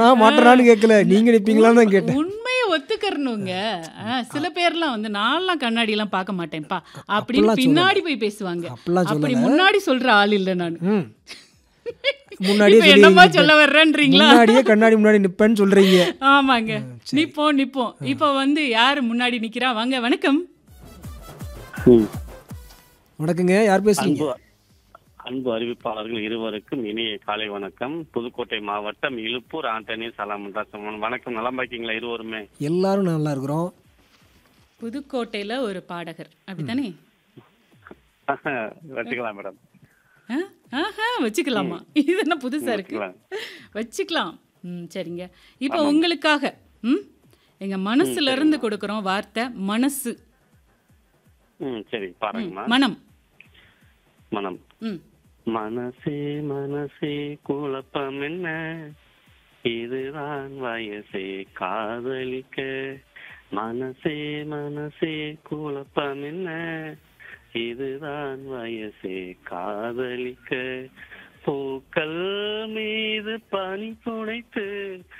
நான் மாட்டேனான்னு கேட்கல, நீங்க நிப்பீங்களான்னு தான் கேட்டேன். உண்மையை ஒத்துக்கறணுங்க. சில பேர்லாம் வந்து நான்லாம் கண்ணாடி எல்லாம் பார்க்க மாட்டேன்ப்பா அப்படின்னு அப்படிலாம் பின்னாடி போய் பேசுவாங்க. அப்படிலாம் அப்படி சொல்லல. முன்னாடி சொல்ற ஆள் இல்ல நான். ம். முன்னாடியே இப்ப சொல்லி என்னமா சொல்ல வர்றேன்றீங்களா? முன்னாடியே கண்ணாடி முன்னாடி நிப்பேன்னு சொல்றீங்க. ஆமாங்க, நிப்போம். இப்ப வந்து யாரு முன்னாடி நிக்கிறா? வாங்க, வணக்கம். வணக்கங்க, யார் பேசுறீங்க? அன்பு அன்பு அறிவிப்பாளர்கள் இருவருக்கும் இனிய காலை வணக்கம். புதுக்கோட்டை மாவட்டம் இலுப்பூர் ஆண்டனி சலாமன். வணக்கம், நலம் இருக்கீங்களா இருவருமே? எல்லாரும் நல்லா இருக்கிறோம். புதுக்கோட்டையில ஒரு பாடகர் அப்படித்தானே? வச்சுக்கலாம் மேடம். வச்சுக்கலாமா? இது என்ன புதுசா இருக்கு? வச்சுக்கலாம். சரிங்க. இப்போ உங்களுக்காக எங்க மனசுல இருந்து கொடுக்கறோம் வார்த்தை மனசு. சரி, பாருங்கம்மா. மனம். மனம். மனசே மனசே குழப்பம் என்ன, இதுதான் வயசே காதலிக்க. மனசே மனசே குழப்பம் என்ன, இதுதான் வயசே காதலிக்க. பூக்கள் மீது பனி துடைத்து